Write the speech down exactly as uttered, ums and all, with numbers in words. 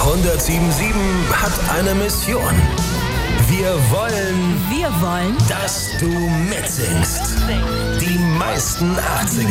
hundertsieben Komma sieben hat eine Mission. Wir wollen, Wir wollen, dass du mitsingst. Die meisten achtziger